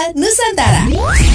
Budaya Nusantara.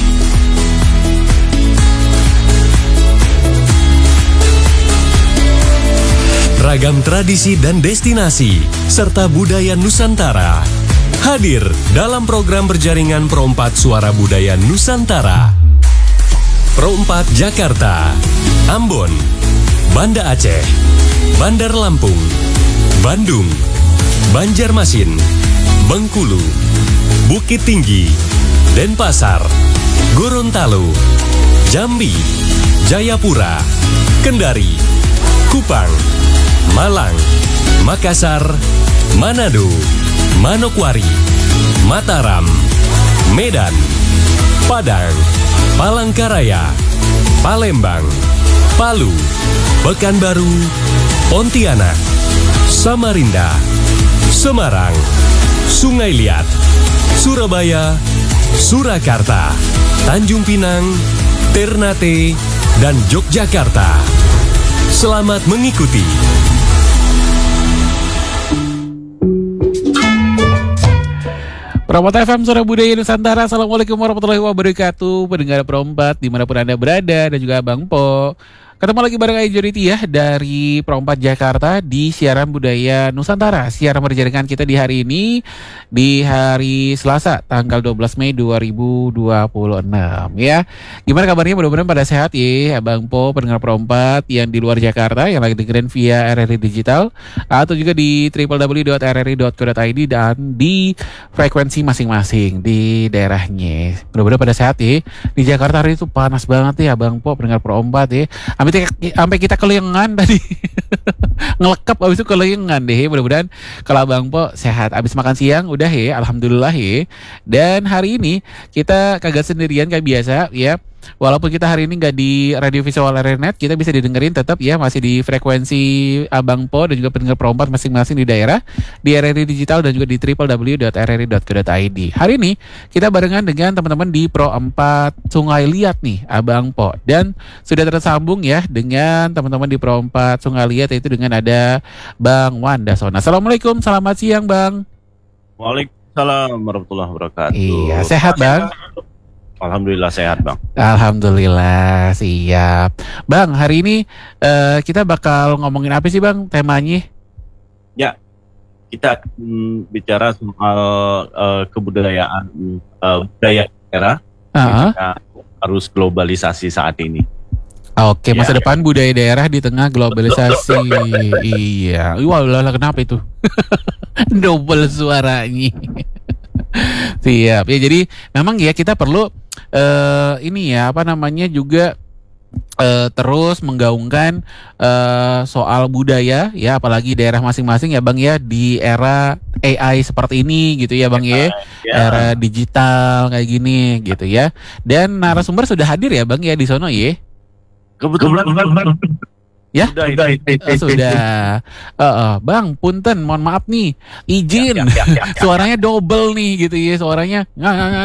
Ragam tradisi dan destinasi, serta budaya Nusantara hadir dalam program berjaringan Pro4 Suara Budaya Nusantara. Pro4 Jakarta, Ambon, Banda Aceh, Bandar Lampung, Bandung, Banjarmasin, Bengkulu, Bukit Tinggi, Denpasar, Gorontalo, Jambi, Jayapura, Kendari, Kupang, Malang, Makassar, Manado, Manokwari, Mataram, Medan, Padang, Palangkaraya, Palembang, Palu, Pekanbaru, Pontianak, Samarinda, Semarang, Sungai Liat, Surabaya, Surakarta, Tanjung Pinang, Ternate, dan Yogyakarta. Selamat mengikuti. Pro4 FM Suara Budaya Nusantara. Assalamualaikum warahmatullahi wabarakatuh. Pendengar Pro4 dimanapun Anda berada, dan juga Bang Po. Ketemu lagi bareng Ayu Joriti ya, dari Pro4 Jakarta di Siaran Budaya Nusantara. Siaran berjaringan kita di hari ini, di hari Selasa tanggal 12 Mei 2026 ya. Gimana kabarnya? Mudah-mudahan pada sehat ya Bang Po, pendengar Pro4 yang di luar Jakarta, yang lagi dengerin via RRI Digital, atau juga di www.rri.co.id dan di frekuensi masing-masing di daerahnya. Mudah-mudahan pada sehat ya. Di Jakarta hari itu panas banget ya Bang Po, pendengar Pro4 ya. Sampai kita kelengan tadi. Ngelekap abis itu kelengan deh. Mudah-mudahan kalau Bang Po sehat. Abis makan siang udah ya, alhamdulillah ya. Dan hari ini kita kagak sendirian kayak biasa ya. Walaupun kita hari ini nggak di radio visual RRNet, kita bisa didengerin tetap ya, masih di frekuensi Abang Po dan juga pendengar Pro4 masing-masing di daerah, di RRI Digital dan juga di www.rri.co.id. Hari ini kita barengan dengan teman-teman di Pro4 Sungai Liat nih, Abang Po, dan sudah tersambung ya dengan teman-teman di Pro4 Sungai Liat, yaitu dengan ada Bang Wandasona. Assalamualaikum, selamat siang Bang. Waalaikumsalam warahmatullahi wabarakatuh. Iya, sehat Bang? Alhamdulillah sehat Bang. Alhamdulillah, siap. Bang, hari ini kita bakal ngomongin apa sih Bang temanya? Ya, kita bicara soal kebudayaan, budaya daerah. Harus globalisasi saat ini. Oke, masa depan budaya daerah di tengah globalisasi. Iya, wah kenapa itu? Double suaranya. Siap ya, jadi memang ya kita perlu ini ya juga terus menggaungkan soal budaya ya, apalagi daerah masing-masing ya Bang ya, di era AI seperti ini gitu ya Bang ya, era digital kayak gini gitu ya. Dan narasumber sudah hadir ya Bang ya di sono ya. Kebetulan ya sudah. Bang, punten, mohon maaf nih, izin. Suaranya double nih gitu ya, suaranya